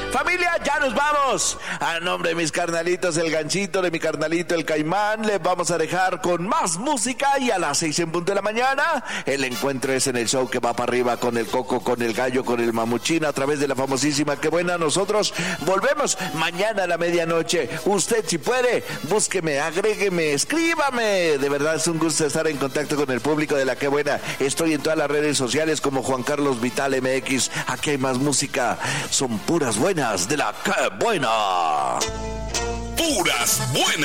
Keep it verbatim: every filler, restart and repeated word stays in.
Familia, ya nos vamos. A nombre de mis carnalitos el Ganchito, de mi carnalito el Caimán, les vamos a dejar con más música y a las seis en punto de la mañana el encuentro es en el show que va para arriba con el Coco, con el Gallo, con el Mamuchín a través de la famosísima Qué Buena. Nosotros volvemos mañana a la medianoche. Usted si puede, búsqueme, agrégueme, escríbame. De verdad es un gusto estar en contacto con el público de la Qué Buena. Estoy en todas las redes sociales como Juan Carlos Vital M X. Aquí hay más música. Son puras buenas de la Qué Buena. Puras buenas.